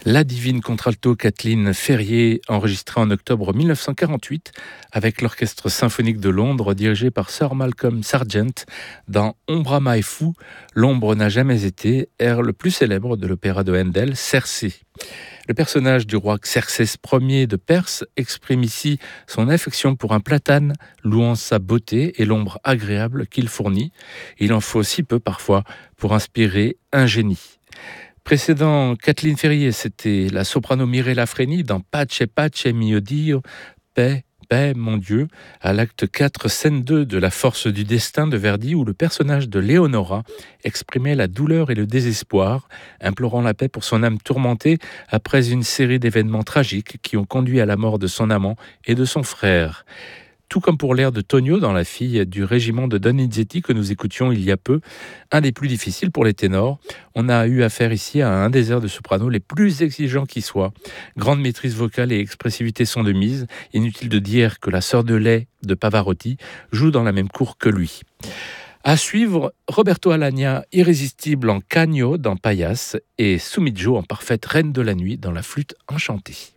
La divine contralto Kathleen Ferrier, enregistrée en octobre 1948 avec l'Orchestre symphonique de Londres dirigé par Sir Malcolm Sargent dans Ombra mai fu, l'ombre n'a jamais été, air le plus célèbre de l'opéra de Handel, Circé. Le personnage du roi Xerxès Ier de Perse exprime ici son affection pour un platane, louant sa beauté et l'ombre agréable qu'il fournit. Il en faut si peu parfois pour inspirer un génie. Précédent Kathleen Ferrier, c'était la soprano Mirella Freni dans Pace Pace mio Dio, paix, paix, mon Dieu, à l'acte 4, scène 2 de La force du destin de Verdi, où le personnage de Leonora exprimait la douleur et le désespoir, implorant la paix pour son âme tourmentée après une série d'événements tragiques qui ont conduit à la mort de son amant et de son frère. Tout comme pour l'air de Tonio dans La fille du régiment de Donizetti que nous écoutions il y a peu, un des plus difficiles pour les ténors. On a eu affaire ici à un des airs de soprano les plus exigeants qui soient. Grande maîtrise vocale et expressivité sont de mise. Inutile de dire que la sœur de lait de Pavarotti joue dans la même cour que lui. À suivre, Roberto Alagna, irrésistible en Cagno dans Payas et Sumidjo en parfaite reine de la nuit dans La flûte enchantée.